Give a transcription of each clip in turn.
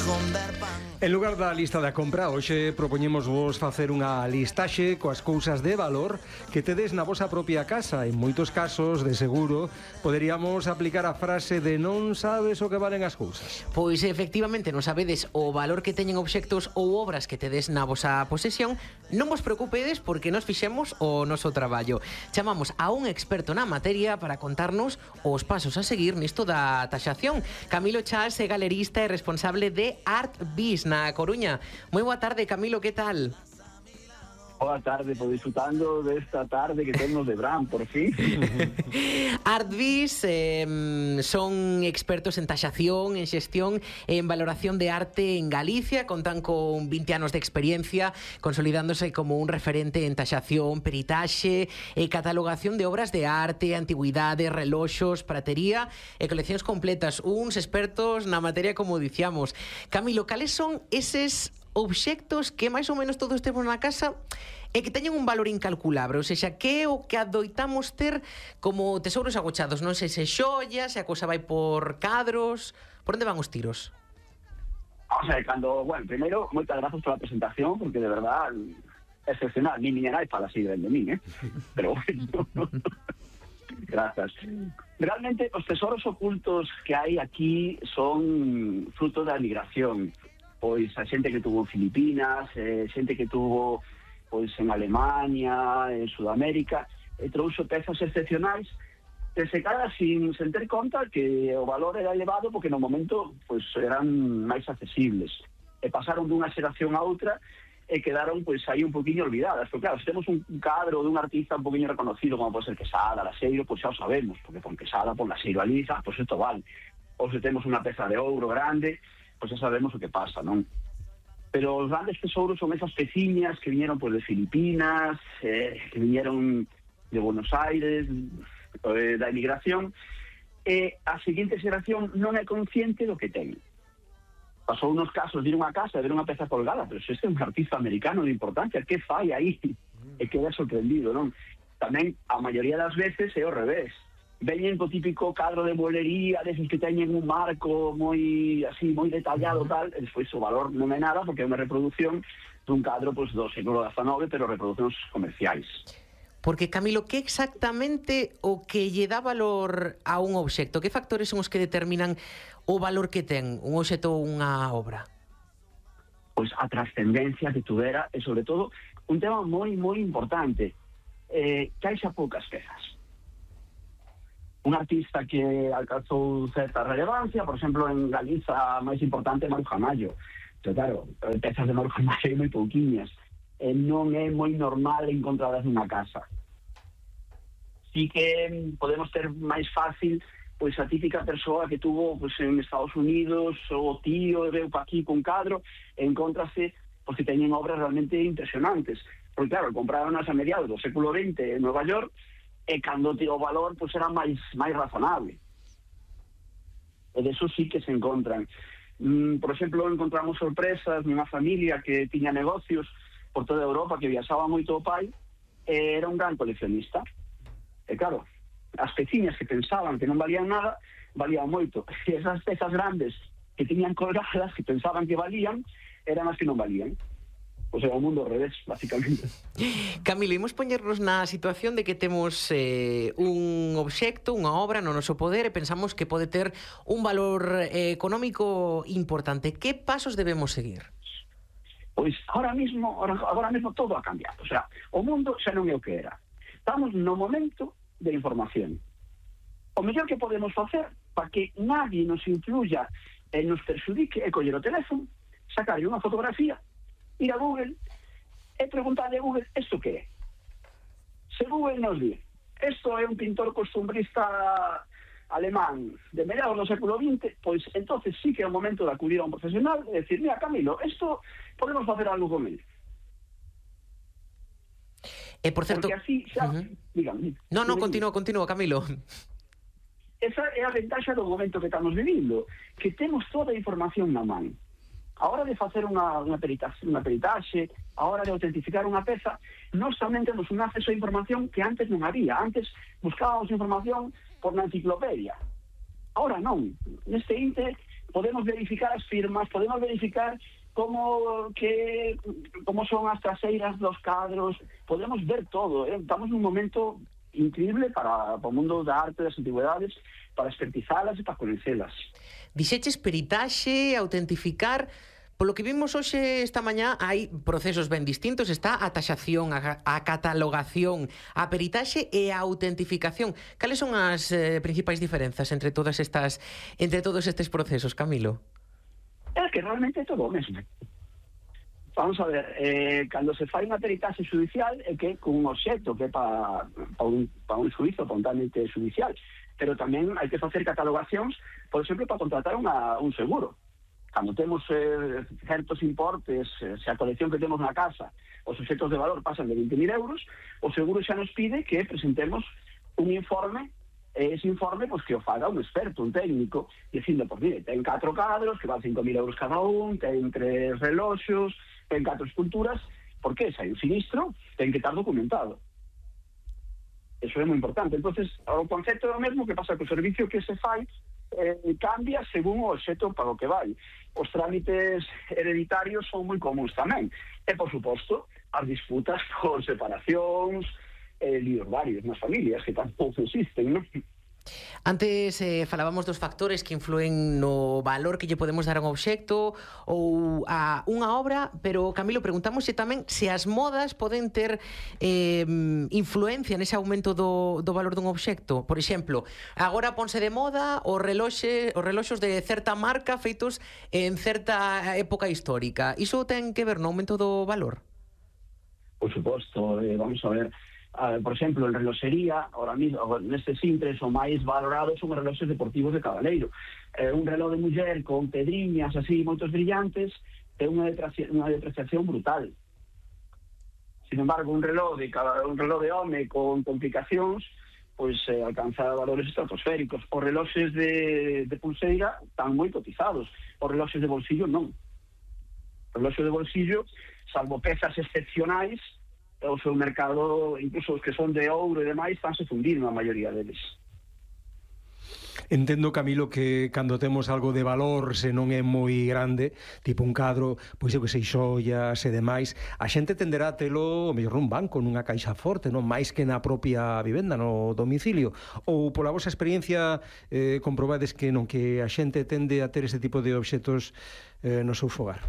En lugar da lista da compra, hoxe propoñemos vos facer unha listaxe coas cousas de valor que tedes na vosa propia casa. En moitos casos, de seguro, poderíamos aplicar a frase de non sabes o que valen as cousas. Pois efectivamente non sabedes o valor que teñen obxectos ou obras que tedes na vosa posesión. Non vos preocupedes porque nos fixemos o noso traballo. Chamamos a un experto na materia para contarnos os pasos a seguir nisto da taxación. Camilo Chas é galerista e responsable de Artvis na Coruña. Moi boa tarde, Camilo, que tal? Boa tarde, pois disfrutando desta tarde que temos de Bran, por fin. Artvis son expertos en taxación, en xestión e en valoración de arte en Galicia. Contan con 20 anos de experiencia, consolidándose como un referente en taxación, peritaxe e catalogación de obras de arte, antigüidades, reloxos, pratería e coleccións completas. Uns expertos na materia, como dicíamos. Camilo, cales son eses obxectos que máis ou menos todos temos na casa e que teñen un valor incalculable? Ou seja, que é o que adoitamos ter como tesouros agochados? Non sei se xoias, se a cousa vai por cadros. Por onde van os tiros? O sea, primeiro, moitas grazas pola presentación, porque de verdad, excepcional. Ni miña nai fala así de min, Pero bueno, grazas. Realmente, os tesoros ocultos que hai aquí son fruto da migración. Pois a xente que tuvo en Filipinas, xente que tuvo pois en Alemania, en Sudamérica, trouxo pezas excepcionais que se cara sin ter conta que o valor era elevado porque no momento pois eran máis accesibles. E pasaron dunha xeración a outra e quedaron pois aí un poquinho olvidadas. Porque claro, se temos un cadro dun artista un poquinho reconocido como pode ser Quesada, Laseiro, pois xa o sabemos, porque pon Quesada, pon Laseiro ali, pois isto vale. Ou se temos unha peza de ouro grande, pois xa sabemos o que pasa, non? Pero os grandes tesouros son esas peciñas que viñeron pois de Filipinas, que viñeron de Buenos Aires, da emigración, e a seguinte xeración non é consciente do que ten. Pasou unos casos de ir a unha casa e ver unha peza colgada, pero se este é un artista americano de importancia, que fai aí? E queda sorprendido, non? Tamén, a maioría das veces, é ao revés. Veñen co típico cadro de bolería, deses que teñen un marco moi detallado tal, e despois o valor non é nada porque é unha reproducción dun cadro pois do século XIX, pero reproduccións comerciais. Porque, Camilo, que exactamente o que lle dá valor a un obxecto? Que factores son os que determinan o valor que ten un obxecto ou unha obra? Pois a trascendencia que tuvera e, sobre todo, un tema moi importante, que hai xa poucas pezas. Un artista que alcanzou certa relevancia, por exemplo, en Galiza, a máis importante é Maruja Mayo. Pero claro, pezas de Maruja Mayo hai moi pouquiñas. Non é moi normal encontradas nunha casa. Sí que podemos ter máis fácil pois a típica persoa que tuvo pois en Estados Unidos, o tío veu pa aquí con cadro, e encontrase porque teñen obras realmente impresionantes. Porque claro, compraron a mediados do século XX en Nova York, e cando o valor pois era máis razonable. E deso sí que se encontran. Por exemplo, encontramos sorpresas nunha familia que tiña negocios por toda Europa, que viaxaba moito o pai, e era un gran coleccionista. E claro, as peciñas que pensaban que non valían nada, valían moito. E esas pezas grandes que tiñan colgadas, que pensaban que valían, eran as que non valían. O sea, o mundo ao revés, basicamente. Camilo, imos poñernos na situación de que temos un obxecto, unha obra no noso poder e pensamos que pode ter un valor económico importante. Que pasos debemos seguir? Pois agora mesmo todo ha cambiado. O sea, o mundo xa non é o que era. Estamos no momento de información. O mellor que podemos facer para que nadie nos influya e nos perxudique é coller o teléfono, sacarlle unha fotografía, ir a Google e preguntarle a Google isto que é. Se Google nos di isto é un pintor costumbrista alemán de mediados do século XX, pois entonces sí que é o momento de acudir a un profesional e decir, mira, Camilo, isto podemos facer algo con ele. Por certo... Porque así xa... Dígame. No, continúa, Camilo. Esa é a ventaxa do momento que estamos vivindo, que temos toda a información na man. A hora de facer unha peritaxe, a hora de autentificar unha peza, nós tamén temos un acceso a información que antes non había. Antes buscábamos información por na enciclopedia. Ahora non. Neste inte podemos verificar as firmas, podemos verificar como son as traseiras dos cadros, podemos ver todo. Estamos nun momento increíble para o mundo da arte das antigüedades, para expertizalas e para coñecelas. Dixeches peritaxe, autentificar. Polo que vimos hoxe esta mañá, hai procesos ben distintos. Está a taxación, a catalogación, a peritaxe e a autentificación. Cales son as principais diferenzas entre todos estes procesos, Camilo? É que realmente é todo o mesmo. Vamos a ver, cando se fai unha peritaxe judicial é que con un obxecto que é para un xuizo, para un trámite judicial, pero tamén hai que facer catalogacións, por exemplo, para contratar un seguro. Cando temos certos importes, se a colección que temos na casa, os obxectos de valor pasan de 20.000 euros, o seguro xa nos pide que presentemos un informe, e ese informe pues, que o faga un experto, un técnico, dicindo, pues mire, ten 4 cadros, que van 5.000 euros cada un, ten 3 reloxos, ten 4 esculturas, porque se hai un sinistro, ten que estar documentado. Eso é moi importante. Entonces, o concepto é o mesmo, que pasa que o servicio que se fai cambia según o obxecto para o que vai. Os trámites hereditarios son moi comuns tamén. E, por suposto, as disputas por separacións, líos varios nas familias, que tampouco existen, non? Antes falábamos dos factores que influen no valor que lle podemos dar a un obxecto ou a unha obra, pero Camilo, preguntámoslle tamén se as modas poden ter influencia nese aumento do valor dun obxecto. Por exemplo, agora ponse de moda os reloxos de certa marca feitos en certa época histórica. Iso ten que ver no aumento do valor? Por suposto, vamos a ver. Por exemplo, en reloxería, ahora mismo, nestes intres, o máis valorados son os reloxes deportivos de cabaleiro. Un reloj de muller con pedriñas así, moitos brillantes, ten unha depreciación brutal. Sin embargo, un reloj de home con complicacións, pois alcanza valores estratosféricos. Os reloxes de pulseira están moi cotizados, os reloxes de bolsillo non. Os reloxes de bolsillo, salvo pezas excepcionais, o seu mercado, incluso os que son de ouro e demais, estánse fundindo a maioría deles. Entendo, Camilo, que cando temos algo de valor, se non é moi grande, tipo un cadro, pois eu que sei, xoias e demais, a xente tenderá a telo o mellor nun banco, nunha caixa forte, non máis que na propia vivenda, no domicilio. Ou pola vosa experiencia comprobades que non, que a xente tende a ter ese tipo de obxetos no seu fogar?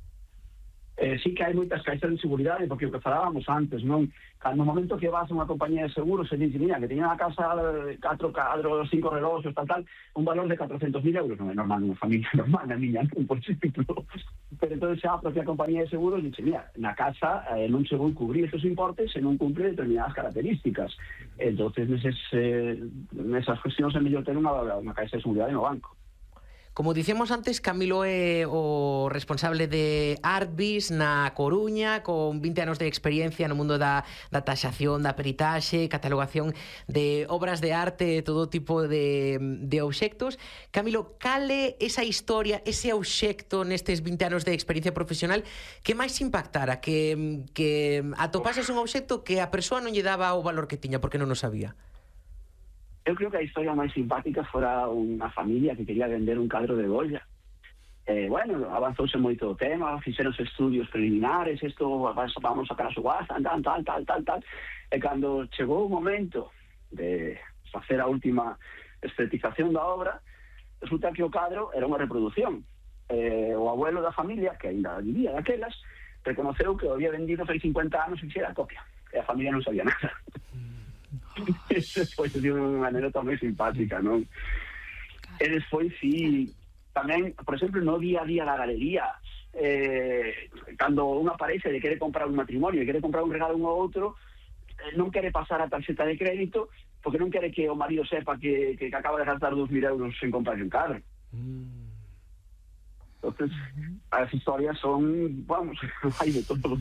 Sí que hai moitas caixas de seguridade, porque o que falábamos antes, non? Cando no momento que vas a unha compañía de seguros se dice, mira, que teña na casa 4 cadros, 5 reloxos, tal, un valor de 400.000 euros, non é normal nunha familia normal, na miña, non, por exemplo. Pero entón xa a propia compañía de seguros dice, mira, na casa non se vou cubrir estes importes se non cumpre determinadas características. Entonces, nesas cuestións é mellor ter unha caixa de seguridade no banco. Como dicemos antes, Camilo é o responsable de Artvis na Coruña, con 20 anos de experiencia no mundo da taxación, da peritaxe, catalogación de obras de arte, todo tipo de obxectos. Camilo, cal é esa historia, ese obxecto nestes 20 anos de experiencia profesional que máis impactara, que atopases un obxecto que a persoa non lle daba o valor que tiña porque non o sabía? Eu creo que a historia máis simpática fora unha familia que quería vender un cadro de Goya. Bueno, avanzouse moito o tema, fixeronse estudios preliminares, vamos a sacar a subasta, tal. E cando chegou o momento de facer a última estetización da obra, resulta que o cadro era unha reproducción. O abuelo da familia, que ainda vivía daquelas, reconoceu que o había vendido fai 50 anos e fixera a copia. E a familia non sabía nada. Ese foi unha anécdota moi simpática, non? E despois, sí, tamén, por exemplo, no día a día da galería, cando unha pareja lle quere comprar un matrimonio e quere comprar un regalo un ao outro, non quere pasar a tarxeta de crédito porque non quere que o marido sepa que acaba de gastar 2.000 euros en comprar un carro. Entonces, as historias son, vamos, hai de todo.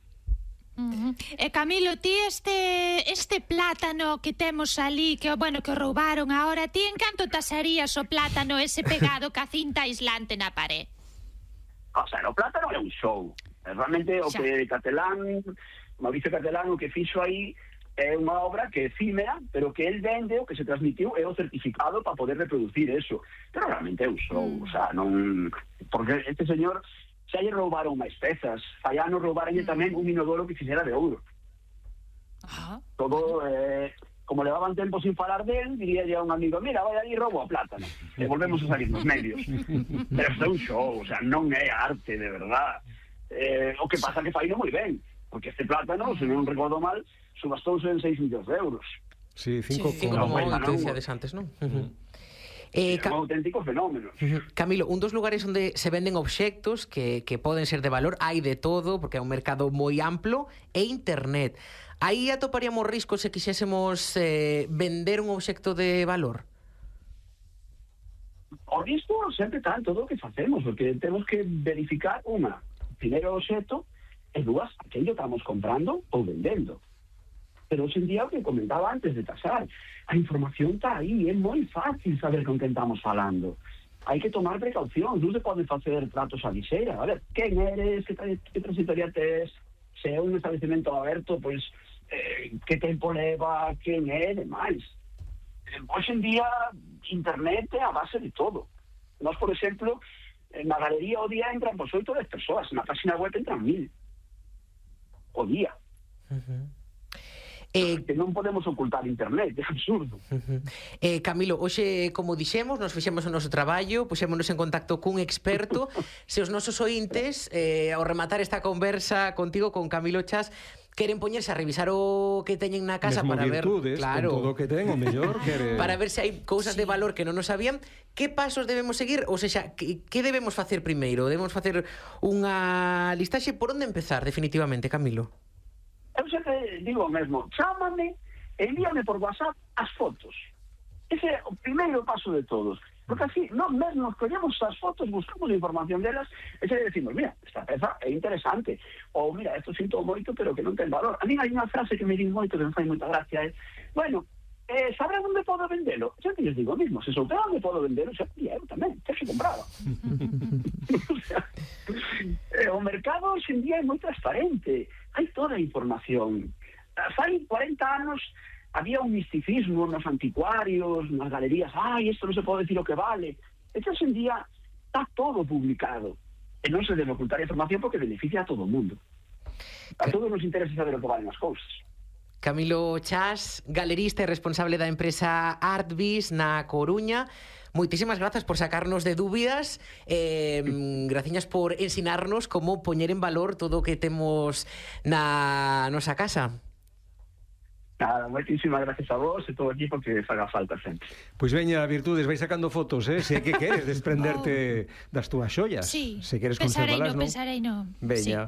Camilo, ti este plátano que temos ali, que roubaron agora, ti en canto tasarías o plátano ese pegado ca cinta aislante na paré? O sea, o plátano é un show. Realmente o que Mauricio Catelán, o que fixo aí, é unha obra que é efímera, pero que el vende, o que se transmitiu é o certificado para poder reproducir eso. Pero realmente é un show, o sea, non... Porque este señor xa lle roubaron máis pezas, fallano roubaronlle tamén un inodoro que fixera de ouro. Todo, como levaban tempo sin falar del, diría a un amigo, mira, vai aí roubo a plátano, e volvemos a salir nos medios. Pero isto é un show, o sea, non é arte, de verdad. O que pasa que faino moi ben, porque este plátano, se non recordo mal, subastouse en 6 millóns de euros. Sí, 5,8 decíades antes, non? É un auténtico fenómeno. Camilo, un dos lugares onde se venden obxectos que poden ser de valor, hai de todo, porque é un mercado moi amplo, e internet. Aí atoparíamos riscos se quixésemos vender un obxecto de valor? O risco sempre está en todo o que facemos, porque temos que verificar unha, primeiro o obxecto, e dúas, aquello estamos comprando ou vendendo. Pero hoxe en día o que comentaba antes de tasar, a información está aí, é moi fácil saber con quen estamos falando. Hai que tomar precaución, non se poden facer tratos a lixeira. A ver, quen eres, que trayectoria tes, se é un establecemento aberto, pois que tempo leva, quen é, demais. Hoxe en día, internet é a base de todo. Nós, por exemplo, na galería o día entran por 8 10 persoas, na página web entran 1000. O día. Que non podemos ocultar internet, é absurdo. Camilo, hoxe, como dixemos, nos fixemos o noso traballo, puxémonos en contacto cun experto. Se os nosos ointes, ao rematar esta conversa contigo, con Camilo Chas, queren poñerse a revisar o que teñen na casa mesmo para virtudes, ver, claro, con todo o que ten, o mellor quere... para ver se hai cousas de valor que non nos sabían, que pasos debemos seguir? Ou seja, que debemos facer primeiro? Debemos facer unha listaxe? Por onde empezar, definitivamente, Camilo? Eu sempre digo o mesmo, chámame, envíame por WhatsApp as fotos. Ese é o primeiro paso de todos. Porque así, non mesmo collemos as fotos, buscamos información delas, e se decimos, mira, esta peza é interesante, ou mira, isto sinto moito, pero que non ten valor. A mí hai unha frase que me di moito, que me fai moita gracia, é, bueno, sabrá onde podo vendelo? Xa que lles digo mismo, se soupera onde podo vendelo, xa eu tamén, xa se compraba. O sea, o mercado hoxe en día é moi transparente, hai toda a información. Fai 40 anos había un misticismo nos anticuarios, nas galerías, isto non se pode decir o que vale. Hoxe en día está todo publicado, e non se debe ocultar a información porque beneficia a todo o mundo. A todos nos interesa saber o que valen as cousas. Camilo Chas, galerista e responsable da empresa Artvis na Coruña. Moitísimas grazas por sacarnos de dúbidas, graciñas por ensinarnos como poñer en valor todo o que temos na nosa casa. Nada, moitísimas gracias a vos e todo o equipo que faga falta sempre. Pois veña, Virtudes, vais sacando fotos, se que queres desprenderte das túas xollas. Sí, se queres conservalas, non? Pensarei no. Veña. Sí.